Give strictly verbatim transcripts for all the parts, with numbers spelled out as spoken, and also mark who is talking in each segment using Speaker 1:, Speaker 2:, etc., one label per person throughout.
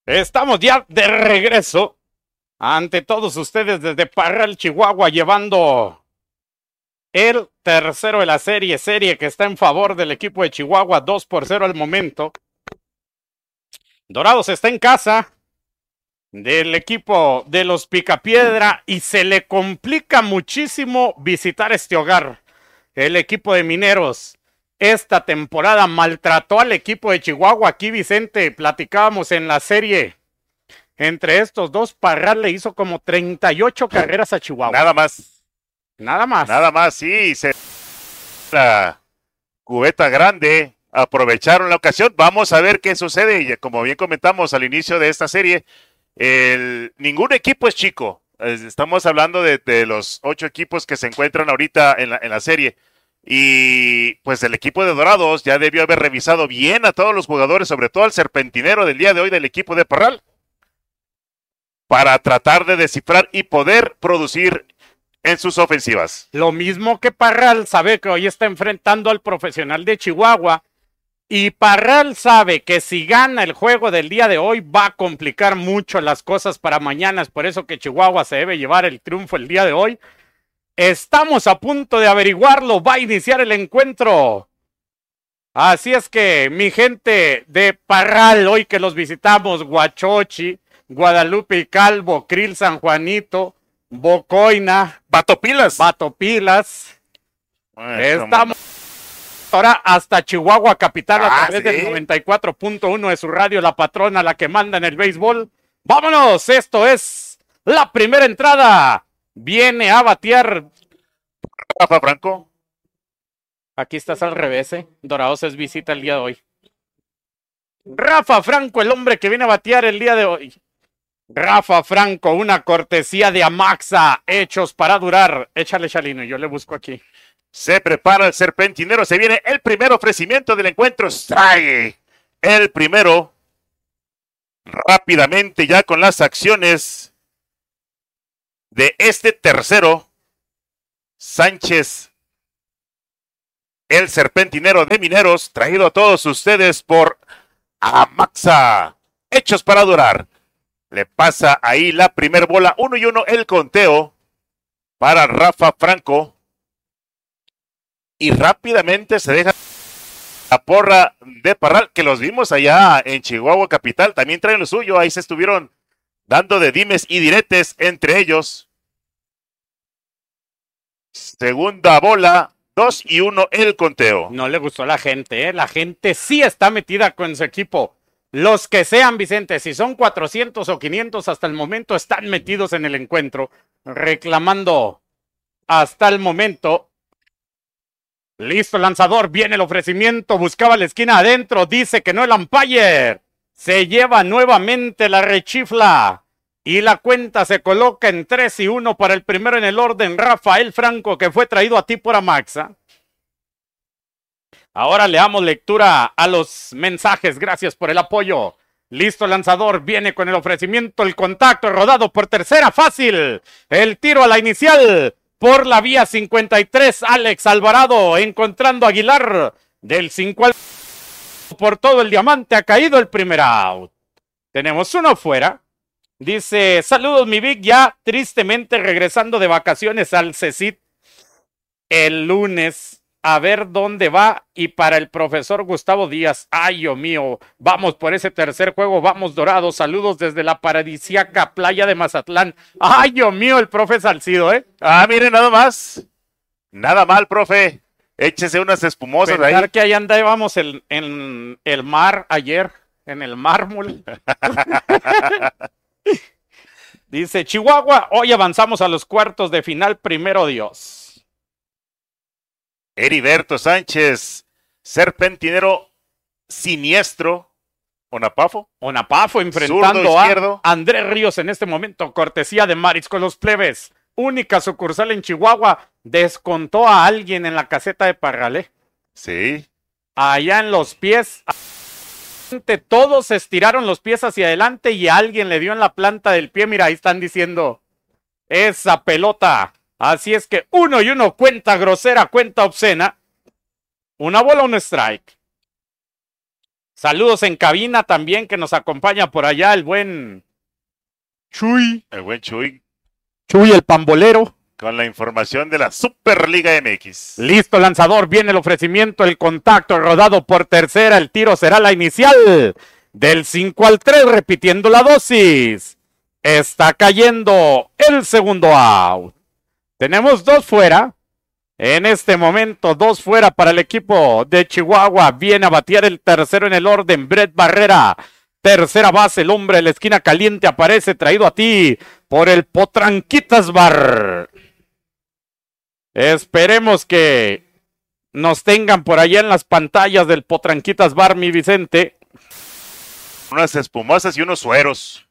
Speaker 1: Estamos ya de regreso ante todos ustedes desde Parral, Chihuahua, llevando el tercero de la serie, serie que está en favor del equipo de Chihuahua, dos por cero al momento. Dorados está en casa del equipo de los Picapiedra y se le complica muchísimo visitar este hogar. El equipo de Mineros esta temporada maltrató al equipo de Chihuahua. Aquí, Vicente, platicábamos en la serie. Entre estos dos, Parral le hizo como treinta y ocho carreras a Chihuahua.
Speaker 2: Nada más.
Speaker 1: Nada más.
Speaker 2: Nada más, sí. Se... La cubeta grande. Aprovecharon la ocasión. Vamos a ver qué sucede. Y como bien comentamos al inicio de esta serie, el... ningún equipo es chico. Estamos hablando de, de los ocho equipos que se encuentran ahorita en la, en la serie. Y pues el equipo de Dorados ya debió haber revisado bien a todos los jugadores, sobre todo al serpentinero del día de hoy del equipo de Parral, para tratar de descifrar y poder producir en sus ofensivas.
Speaker 1: Lo mismo que Parral sabe que hoy está enfrentando al profesional de Chihuahua, y Parral sabe que si gana el juego del día de hoy va a complicar mucho las cosas para mañana. Es por eso que Chihuahua se debe llevar el triunfo el día de hoy. Estamos a punto de averiguarlo. Va a iniciar el encuentro. Así es que mi gente de Parral, hoy que los visitamos, Huachochi, Guadalupe y Calvo, Krill, San Juanito, Bocoina,
Speaker 2: Batopilas.
Speaker 1: Batopilas.
Speaker 2: Bueno,
Speaker 1: Estamos ahora hasta Chihuahua capital a
Speaker 2: Ah,
Speaker 1: través
Speaker 2: ¿sí?
Speaker 1: del noventa y cuatro punto uno de su radio, la patrona, la que manda en el béisbol. ¡Vámonos! Esto es la primera entrada. Viene a batear.
Speaker 2: Rafa Franco.
Speaker 1: Aquí estás al revés, ¿eh? Dorados es visita el día de hoy. Rafa Franco, el hombre que viene a batear el día de hoy. Rafa Franco, una cortesía de Amaxa, hechos para durar. Échale, Chalino, yo le busco aquí.
Speaker 2: Se prepara el serpentinero. Se viene el primer ofrecimiento del encuentro. Strike. El primero. Rápidamente ya con las acciones de este tercero. Sánchez, el serpentinero de Mineros, traído a todos ustedes por Amaxa, hechos para durar. Le pasa ahí la primer bola, uno y uno el conteo para Rafa Franco. Y rápidamente se deja la porra de Parral, que los vimos allá en Chihuahua capital. También traen lo suyo, ahí se estuvieron dando de dimes y diretes entre ellos. Segunda bola, dos y uno el conteo.
Speaker 1: No le gustó a la gente, ¿eh? La gente sí está metida con su equipo. Los que sean, Vicente, si son cuatrocientos o quinientos hasta el momento, están metidos en el encuentro, reclamando hasta el momento. Listo el lanzador, viene el ofrecimiento, buscaba la esquina adentro, dice que no el umpire. Se lleva nuevamente la rechifla. Y la cuenta se coloca en tres y uno para el primero en el orden, Rafael Franco, que fue traído a ti por Amaxa. Ahora le damos lectura a los mensajes, gracias por el apoyo. Listo el lanzador, viene con el ofrecimiento, el contacto rodado por tercera, fácil. El tiro a la inicial por la vía cincuenta y tres, Alex Alvarado encontrando a Aguilar del cinco al por todo el diamante, ha caído el primer out. Tenemos uno fuera. Dice, saludos mi Vic, ya tristemente regresando de vacaciones al CECIT el lunes, a ver dónde va, y para el profesor Gustavo Díaz, ay Dios mío, vamos por ese tercer juego, vamos Dorados, saludos desde la paradisíaca playa de Mazatlán, ay Dios mío, el profe Salcido, ¿eh?
Speaker 2: Ah, miren, nada más, nada mal, profe, échese unas espumosas
Speaker 1: Pensar
Speaker 2: ahí.
Speaker 1: que ahí andábamos en, en el mar ayer, en el mármol. Dice Chihuahua, hoy avanzamos a los cuartos de final, primero Dios.
Speaker 2: Heriberto Sánchez, serpentinero siniestro, Onapafo.
Speaker 1: Onapafo enfrentando
Speaker 2: Zurdo
Speaker 1: a
Speaker 2: izquierdo.
Speaker 1: Andrés Ríos en este momento, cortesía de Maris con los plebes. Única sucursal en Chihuahua, descontó a alguien en la caseta de Parralé.
Speaker 2: Sí.
Speaker 1: Allá en los pies, todos estiraron los pies hacia adelante y a alguien le dio en la planta del pie. Mira, ahí están diciendo esa pelota. Así es que uno y uno, cuenta grosera, cuenta obscena. Una bola, un strike. Saludos en cabina también que nos acompaña por allá el buen Chuy.
Speaker 2: El buen Chuy.
Speaker 1: Chuy el pambolero.
Speaker 2: Con la información de la Superliga M X.
Speaker 1: Listo, lanzador, viene el ofrecimiento, el contacto rodado por tercera, el tiro será la inicial del cinco al tres, repitiendo la dosis. Está cayendo el segundo out. Tenemos dos fuera. En este momento, dos fuera para el equipo de Chihuahua. Viene a batear el tercero en el orden, Brett Barrera. Tercera base, el hombre de la esquina caliente aparece, traído a ti por el Potranquitas Bar. Esperemos que nos tengan por allá en las pantallas del Potranquitas Bar, mi Vicente.
Speaker 2: Unas espumosas y unos sueros.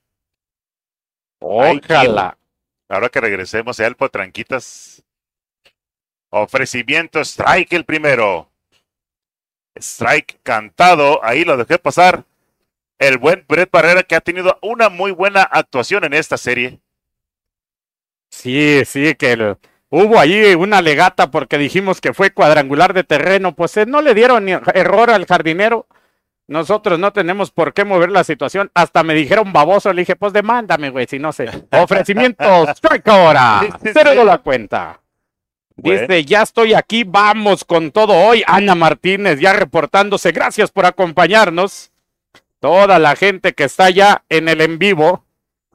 Speaker 1: Ojalá.
Speaker 2: Ahora que regresemos allá al Potranquitas. Ofrecimiento, strike el primero. Strike cantado, ahí lo dejé pasar. El buen Brett Barrera, que ha tenido una muy buena actuación en esta serie.
Speaker 1: Sí, sí, que el, hubo ahí una legata porque dijimos que fue cuadrangular de terreno. Pues eh, no le dieron ni error al jardinero. Nosotros no tenemos por qué mover la situación. Hasta me dijeron baboso. Le dije, pues demándame, güey, si no sé. Ofrecimiento, strike ahora. Cero la cuenta. Dice, bueno, ya estoy aquí, vamos con todo hoy. Ana Martínez ya reportándose. Gracias por acompañarnos. Toda la gente que está ya en el en vivo.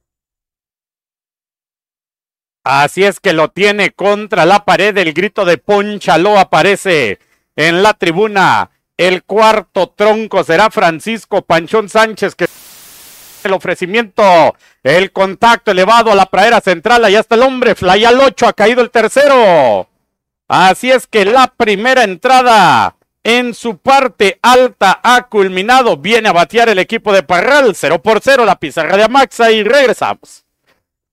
Speaker 1: Así es que lo tiene contra la pared. El grito de Pónchalo aparece en la tribuna. El cuarto tronco será Francisco Panchón Sánchez, que el ofrecimiento, el contacto elevado a la pradera central. Allá está el hombre, fly al ocho, ha caído el tercero. Así es que la primera entrada en su parte alta ha culminado. Viene a batear el equipo de Parral, cero por cero, la pizarra de Amaxa y regresamos.